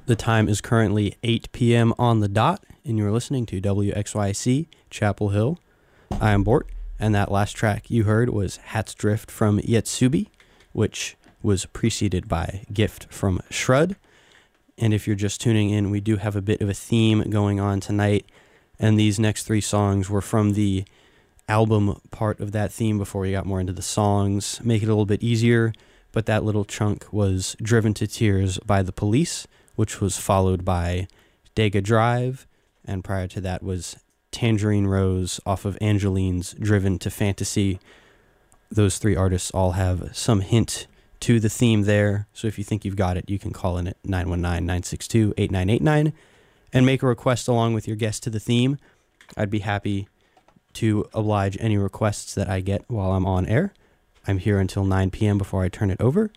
The time is currently 8 p.m. on the dot, and you're listening to WXYC Chapel Hill. I am Bort, and that last track you heard was Hat's Drift from Yetsubi, which was preceded by Gift from Shrud. And if you're just tuning in, we do have a bit of a theme going on tonight, and these next three songs were from the album part of that theme before we got more into the songs. Make it a little bit easier, but that little chunk was Driven to Tears by The Police, which was followed by Dega Drive, and prior to that was Tangerine Rose off of Angeline's Driven to Fantasy. Those three artists all have some hint to the theme there, so if you think you've got it, you can call in at 919-962-8989 and make a request along with your guess to the theme. I'd be happy to oblige any requests that I get while I'm on air. I'm here until 9 p.m. before I turn it over.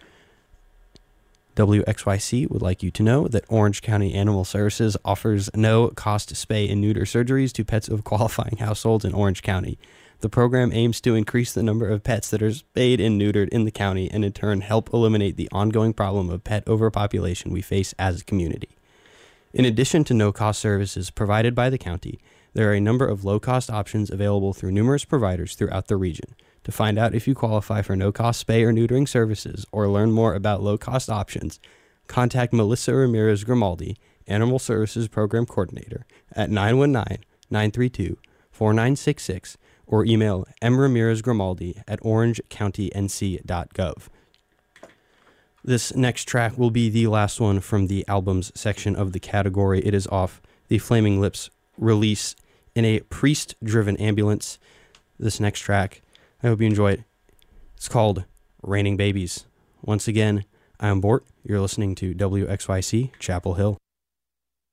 WXYC would like you to know that Orange County Animal Services offers no-cost spay and neuter surgeries to pets of qualifying households in Orange County. The program aims to increase the number of pets that are spayed and neutered in the county and in turn help eliminate the ongoing problem of pet overpopulation we face as a community. In addition to no-cost services provided by the county, there are a number of low-cost options available through numerous providers throughout the region. To find out if you qualify for no-cost spay or neutering services or learn more about low-cost options, contact Melissa Ramirez Grimaldi, Animal Services Program Coordinator, at 919-932-4966 or email mramirezgrimaldi at orangecounty.nc.gov. This next track will be the last one from the albums section of the category. It is off the Flaming Lips release In a Priest-Driven Ambulance. This next track, I hope you enjoy it. It's called Raining Babies. Once again, I'm Bort. You're listening to WXYC Chapel Hill.